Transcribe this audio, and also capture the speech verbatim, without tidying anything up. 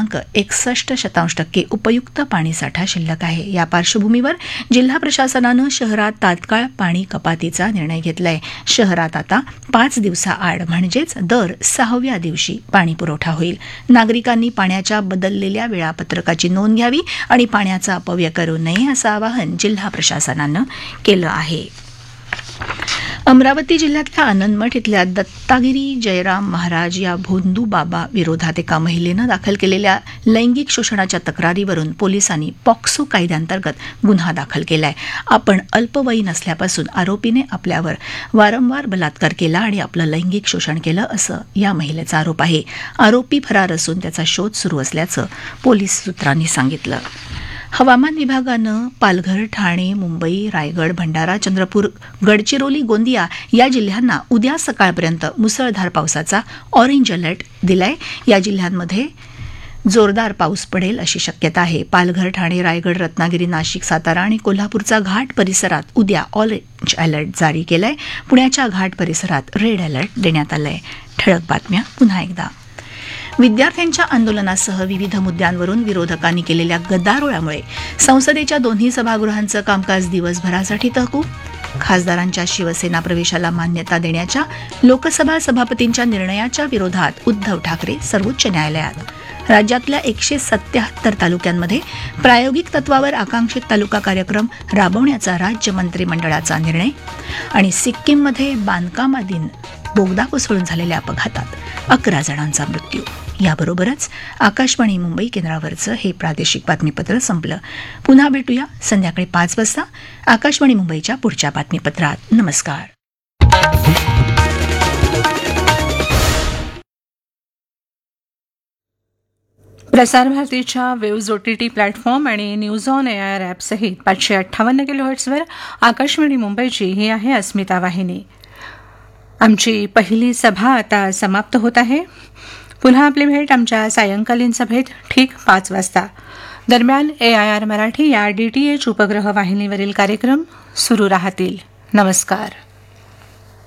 पूर्णांक एकसष्ट शतांश टक्के उपयुक्त पाणीसाठा शिल्लक आहे. या पार्श्वभूमीवर जिल्हा प्रशासनानं शहरात तात्काळ पाणी कपातीचा निर्णय घेतलाय. शहरात आता पाच दिवसाआड म्हणजेच दर सहाव्या दिवशी पाणी पुरवठा होईल. नागरिकांनी पाण्याच्या बदललेल्या वेळापत्रकाची नोंद घ्यावी आणि पाण्याचा अपव्यय करू नये असं आवाहन जिल्हा प्रशासनानं केलं आहे. अमरावती जिल्ह्यातल्या आनंदमठ इथल्या दत्तागिरी जयराम महाराज या भोंदू बाबा विरोधात एका महिलेनं दाखल केलेल्या लैंगिक शोषणाच्या तक्रारीवरून पोलिसांनी पॉक्सो कायद्याअंतर्गत गुन्हा दाखल केलाय. आपण अल्पवयीन असल्यापासून आरोपीने आपल्यावर वारंवार बलात्कार केला आणि आपलं लैंगिक शोषण केलं असं या महिलेचा आरोप आहे. आरोपी फरार असून त्याचा शोध सुरू असल्याचं पोलीस सूत्रांनी सांगितलं. हवामान विभागानं पालघर, ठाणे, मुंबई, रायगड, भंडारा, चंद्रपूर, गडचिरोली, गोंदिया या जिल्ह्यांना उद्या सकाळपर्यंत मुसळधार पावसाचा ऑरेंज अलर्ट दिलाय. या जिल्ह्यांमध्ये जोरदार पाऊस पडेल अशी शक्यता आहे. पालघर, ठाणे, रायगड, रत्नागिरी, नाशिक, सातारा आणि कोल्हापूरचा घाट परिसरात उद्या ऑरेंज अलर्ट जारी केलाय. पुण्याच्या घाट परिसरात रेड अलर्ट देण्यात आलाय. ठळक बातम्या पुन्हा एकदा. विद्यार्थ्यांच्या आंदोलनासह विविध मुद्द्यांवरून विरोधकांनी केलेल्या गदारोळामुळे संसदेच्या दोन्ही सभागृहांचं कामकाज दिवसभरासाठी तहकूब. खासदारांच्या शिवसेना प्रवेशाला मान्यता देण्याच्या लोकसभा सभापतींच्या निर्णयाच्या विरोधात उद्धव ठाकरे सर्वोच्च न्यायालयात. राज्यातल्या एकशे सत्याहत्तर तालुक्यांमध्ये प्रायोगिक तत्वावर आकांक्षित तालुका कार्यक्रम राबवण्याचा राज्य मंत्रिमंडळाचा निर्णय. आणि सिक्कीममध्ये बांधकामाधीन बोगदा कोसळून झालेल्या अपघातात अकरा जणांचा मृत्यू. याबरोबरच आकाशवाणी मुंबई केंद्रावरचं हे प्रादेशिक बातमीपत्र संपलं. पुन्हा भेटूया संध्याकाळी पाच वाजता आकाशवाणी मुंबईच्या पुढच्या बातमीपत्रात. नमस्कार. प्रसार भारतीच्या वेव्ज ओटीटी प्लॅटफॉर्म आणि news on A I R ॲपसहित पाचशे अठ्ठावन्न किलोहर्ट्झवर आकाशवाणी मुंबईची ही आहे अस्मिता वाहिनी. आमची पहिली सभा आता समाप्त होत आहे. पुन्हा आपली भेट आमच्या सायंकालीन सभेत ठीक पाच वाजता. दरम्यान ए आय आर मराठी या डी टी एच उपग्रह वाहिनीवरील कार्यक्रम सुरू राहतील. नमस्कार.